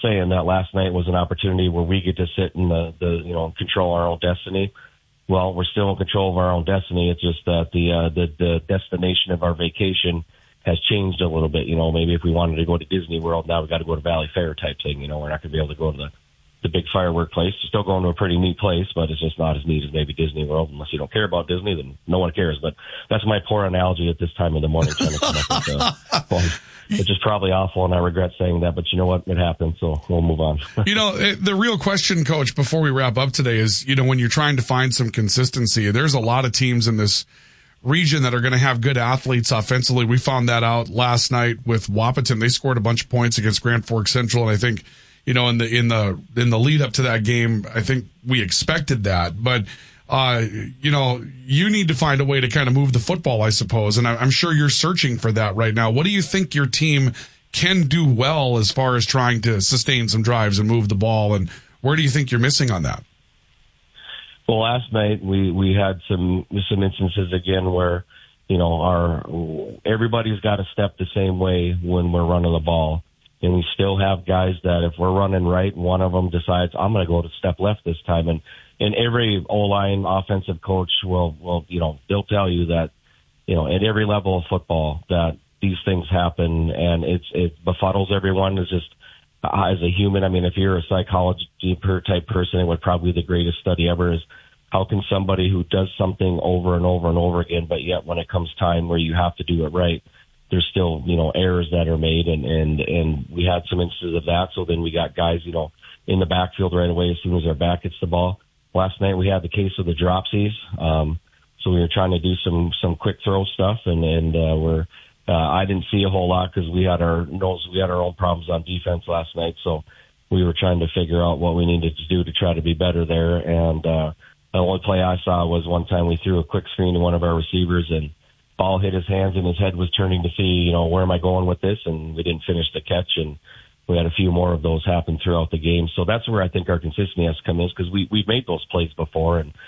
saying that last night was an opportunity where we get to sit in the control our own destiny. Well, we're still in control of our own destiny. It's just that the destination of our vacation has changed a little bit. Maybe if we wanted to go to Disney World, now we got to go to Valley Fair type thing. We're not going to be able to go to the big firework place. We're still going to a pretty neat place, but it's just not as neat as maybe Disney World. Unless you don't care about Disney, then no one cares. But that's my poor analogy at this time of the morning, trying to come up with which is probably awful, and I regret saying that, but you know what? It happened, so we'll move on. The real question, Coach, before we wrap up today is, when you're trying to find some consistency, there's a lot of teams in this region that are going to have good athletes offensively. We found that out last night with Wahpeton. They scored a bunch of points against Grand Forks Central, and I think, in the lead up to that game, I think we expected that, but you need to find a way to kind of move the football, I suppose. And I'm sure you're searching for that right now. What do you think your team can do well as far as trying to sustain some drives and move the ball? And where do you think you're missing on that? Well, last night we had some instances again where, everybody's got to step the same way when we're running the ball. And we still have guys that if we're running right, one of them decides, I'm going to go to step left this time. And every O-line offensive coach will they'll tell you that, at every level of football that these things happen, and it befuddles everyone. It's just, as a human, I mean, if you're a psychology type person, it would probably be the greatest study ever is how can somebody who does something over and over and over again, but yet when it comes time where you have to do it right, there's still, errors that are made, and we had some instances of that. So then we got guys, in the backfield right away as soon as our back hits the ball. Last night we had the case of the dropsies. So we were trying to do some quick throw stuff, and I didn't see a whole lot because we had our own problems on defense last night. So we were trying to figure out what we needed to do to try to be better there. And the only play I saw was one time we threw a quick screen to one of our receivers, and ball hit his hands, and his head was turning to see, where am I going with this? And we didn't finish the catch, and we had a few more of those happen throughout the game. So that's where I think our consistency has to come in, because we've made those plays before. And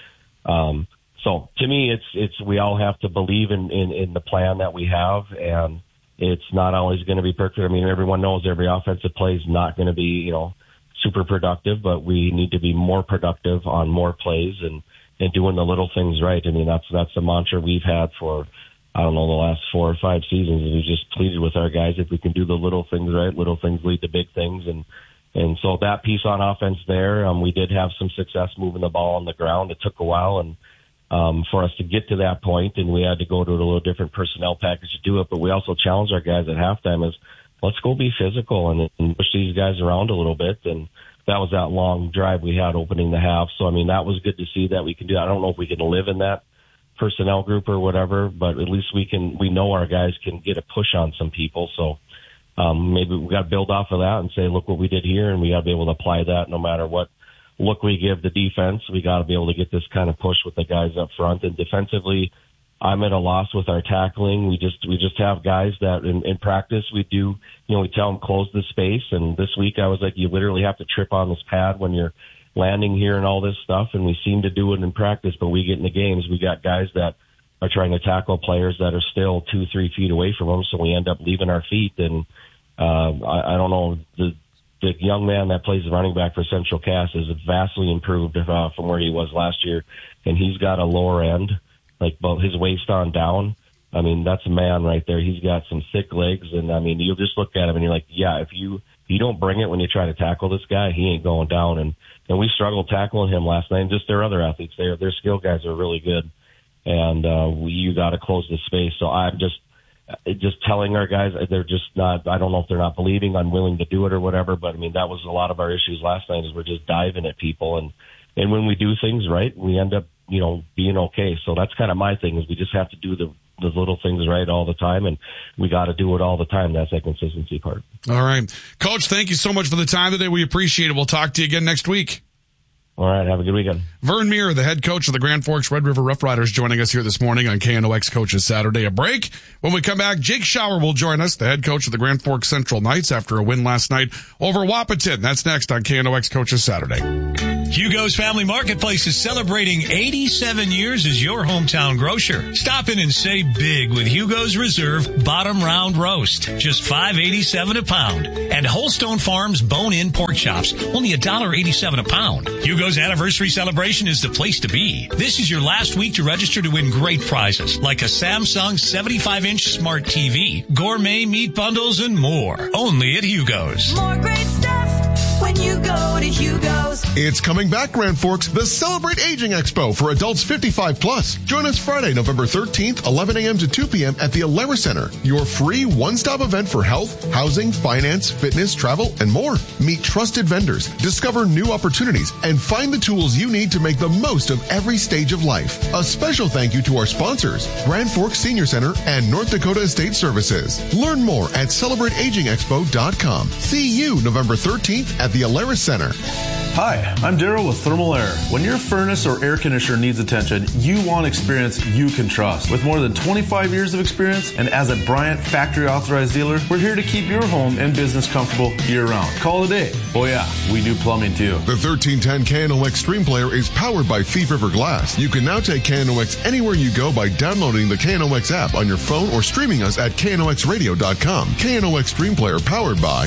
so to me, it's we all have to believe in the plan that we have, and it's not always going to be perfect. I mean, everyone knows every offensive play is not going to be, super productive, but we need to be more productive on more plays and doing the little things right. I mean, that's the mantra we've had for, I don't know, the last 4 or 5 seasons. We just pleaded with our guys, if we can do the little things right, little things lead to big things. And so that piece on offense there, we did have some success moving the ball on the ground. It took a while and for us to get to that point, and we had to go to a little different personnel package to do it. But we also challenged our guys at halftime as, let's go be physical and push these guys around a little bit. And that was that long drive we had opening the half. So, I mean, that was good to see that we can do that. I don't know if we can live in that personnel group or whatever, but at least we know our guys can get a push on some people. So maybe we got to build off of that and say, look what we did here, and we got to be able to apply that no matter what look we give the defense. We got to be able to get this kind of push with the guys up front. And defensively, I'm at a loss with our tackling. We just have guys that in practice we do, we tell them close the space. And this week I was like, you literally have to trip on this pad when you're landing here and all this stuff. And we seem to do it in practice, but we get in the games. We got guys that are trying to tackle players that are still 2-3 feet away from them. So we end up leaving our feet. And I don't know, the young man that plays the running back for Central Cass is vastly improved from where he was last year. And he's got a lower end, like about his waist on down. I mean, that's a man right there. He's got some thick legs. And I mean, you'll just look at him and you're like, yeah, if you don't bring it when you try to tackle this guy, he ain't going down. And we struggled tackling him last night. And just their other athletes, their skill guys are really good. And you got to close the space. So I'm just telling our guys, they're just not, I don't know if they're not believing, unwilling to do it or whatever, but I mean, that was a lot of our issues last night, is we're just diving at people. And when we do things right, we end up, being okay. So that's kind of my thing, is we just have to do the little things right all the time, and we got to do it all the time. That's that consistency part. All right. Coach, thank you so much for the time today. We appreciate it. We'll talk to you again next week. All right. Have a good weekend. Vern Muir, the head coach of the Grand Forks Red River Rough Riders, joining us here this morning on KNOX Coaches Saturday. A break. When we come back, Jake Schauer will join us, the head coach of the Grand Forks Central Knights, after a win last night over Wahpeton. That's next on KNOX Coaches Saturday. Hugo's Family Marketplace is celebrating 87 years as your hometown grocer. Stop in and save big with Hugo's Reserve Bottom Round Roast, just $5.87 a pound. And Holstone Farms Bone-In Pork Chops, only $1.87 a pound. Hugo's anniversary celebration is the place to be. This is your last week to register to win great prizes, like a Samsung 75-inch smart TV, gourmet meat bundles, and more. Only at Hugo's. More great stuff when you go to Hugo's. It's coming back, Grand Forks, the Celebrate Aging Expo for adults 55 plus. Join us Friday, November 13th, 11 a.m. to 2 p.m. at the Alara Center, your free one-stop event for health, housing, finance, fitness, travel, and more. Meet trusted vendors, discover new opportunities, and find the tools you need to make the most of every stage of life. A special thank you to our sponsors, Grand Forks Senior Center and North Dakota Estate Services. Learn more at CelebrateAgingExpo.com. See you November 13th at the Alara Center. Hi, I'm Daryl with Thermal Air. When your furnace or air conditioner needs attention, you want experience you can trust. With more than 25 years of experience and as a Bryant factory authorized dealer, we're here to keep your home and business comfortable year-round. Call today. Oh yeah, we do plumbing too. The 1310 KNOX Stream Player is powered by Thief River Glass. You can now take KNOX anywhere you go by downloading the KNOX app on your phone or streaming us at knoxradio.com. KNOX Stream Player powered by